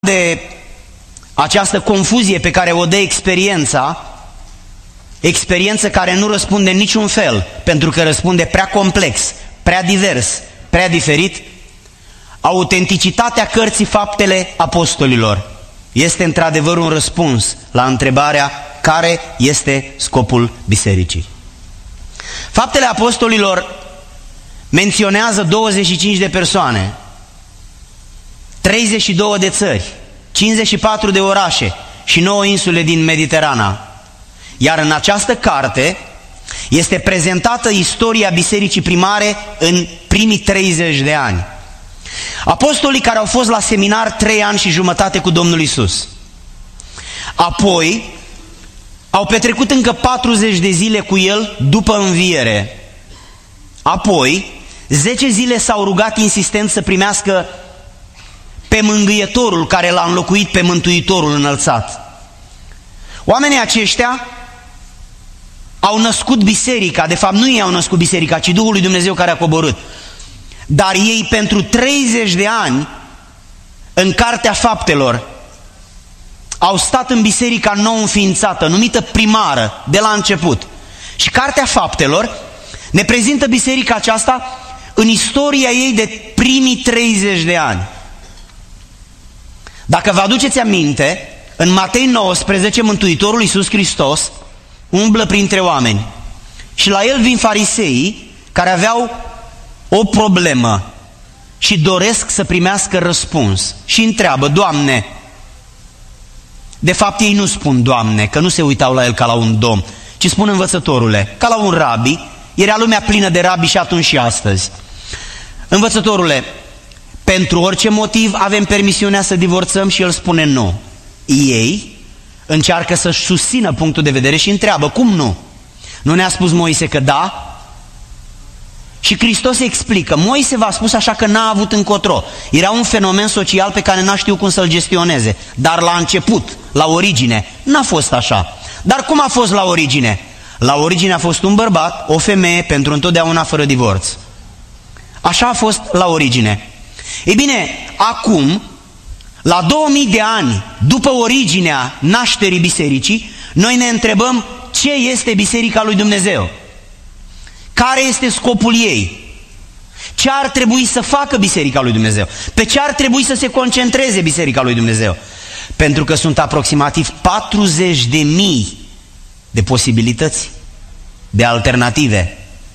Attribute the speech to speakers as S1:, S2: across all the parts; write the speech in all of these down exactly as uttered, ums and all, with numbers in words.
S1: de această confuzie pe care o dă experiența, experiență care nu răspunde în niciun fel, pentru că răspunde prea complex, prea divers, prea diferit, autenticitatea cărții Faptele Apostolilor este într-adevăr un răspuns la întrebarea care este scopul bisericii. Faptele Apostolilor menționează douăzeci și cinci de persoane, treizeci și două de țări, cincizeci și patru de orașe și nouă insule din Mediterana. Iar în această carte este prezentată istoria bisericii primare în primii treizeci de ani. Apostolii care au fost la seminar trei ani și jumătate cu Domnul Iisus. Apoi au petrecut încă patruzeci de zile cu El după înviere. Apoi zece zile s-au rugat insistent să primească pe mângâietorul care l-a înlocuit pe Mântuitorul înălțat. Oamenii aceștia au născut biserica, de fapt nu ei au născut biserica, ci Duhul lui Dumnezeu care a coborât. Dar ei pentru treizeci de ani, în Cartea Faptelor, au stat în biserica nou înființată, numită primară, de la început. Și Cartea Faptelor ne prezintă biserica aceasta în istoria ei de primii treizeci de ani. Dacă vă aduceți aminte, în Matei nouăsprezece, Mântuitorul Iisus Hristos umblă printre oameni și la El vin fariseii care aveau o problemă și doresc să primească răspuns și întreabă: Doamne, de fapt ei nu spun Doamne, că nu se uitau la El ca la un domn, ci spun Învățătorule, ca la un rabi. Era lumea plină de rabi și atunci și astăzi. Învățătorule, pentru orice motiv avem permisiunea să divorțăm? Și El spune nu. Ei încearcă să-și susțină punctul de vedere și întreabă: cum nu? Nu ne-a spus Moise că da? Și Hristos explică: Moise v-a spus așa că n-a avut încotro. Era un fenomen social pe care n-a știut cum să-l gestioneze. Dar la început, la origine, n-a fost așa. Dar cum a fost la origine? La origine a fost un bărbat, o femeie, pentru întotdeauna fără divorț. Așa a fost la origine. Ei bine, acum, la două mii de ani după originea nașterii bisericii, noi ne întrebăm ce este Biserica lui Dumnezeu, care este scopul ei, ce ar trebui să facă Biserica lui Dumnezeu, pe ce ar trebui să se concentreze Biserica lui Dumnezeu, pentru că sunt aproximativ patruzeci de mii de posibilități, de alternative.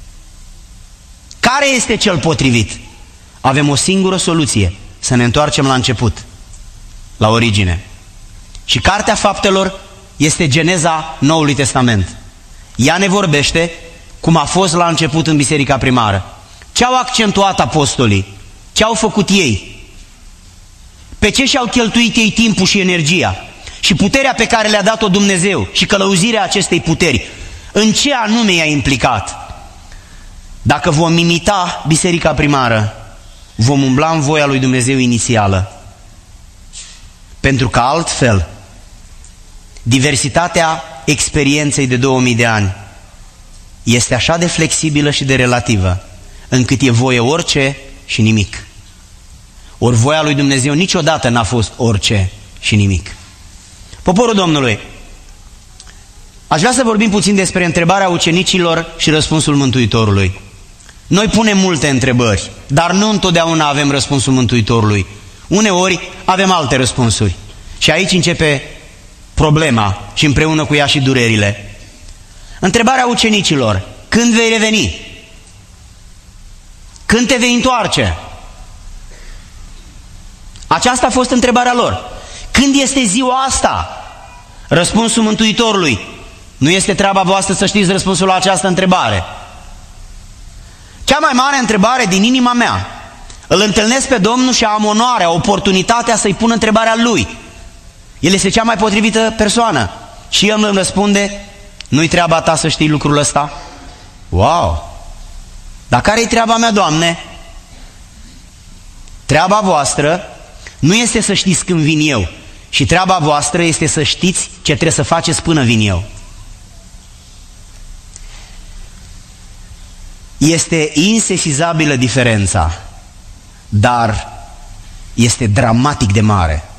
S1: Care este cel potrivit? Avem o singură soluție: să ne întoarcem la început, la origine. Și Cartea Faptelor este geneza Noului Testament. Ea ne vorbește cum a fost la început în biserica primară. Ce au accentuat apostolii? Ce au făcut ei? Pe ce și-au cheltuit ei timpul și energia? Și puterea pe care le-a dat-o Dumnezeu și călăuzirea acestei puteri, în ce anume i-a implicat? Dacă vom imita biserica primară, vom umbla în voia lui Dumnezeu inițială. Pentru că altfel, diversitatea experienței de două mii de ani este așa de flexibilă și de relativă, încât e voie orice și nimic. Ori voia lui Dumnezeu niciodată n-a fost orice și nimic. Poporul Domnului, aș vrea să vorbim puțin despre întrebarea ucenicilor și răspunsul Mântuitorului. Noi punem multe întrebări, dar nu întotdeauna avem răspunsul Mântuitorului. Uneori avem alte răspunsuri. Și aici începe problema și împreună cu ea și durerile. Întrebarea ucenicilor: când vei reveni? Când te vei întoarce? Aceasta a fost întrebarea lor. Când este ziua asta? Răspunsul Mântuitorului: nu este treaba voastră să știți răspunsul la această întrebare. Cea mai mare întrebare din inima mea. Îl întâlnesc pe Domnul și am onoarea, oportunitatea să-i pun întrebarea Lui. El este cea mai potrivită persoană. Și El îmi răspunde: nu-i treaba ta să știi lucrul ăsta? Wow! Dar care-i treaba mea, Doamne? Treaba voastră nu este să știți când vin eu, și treaba voastră este să știți ce trebuie să faceți până vin eu. Este insesizabilă diferența, dar este dramatic de mare.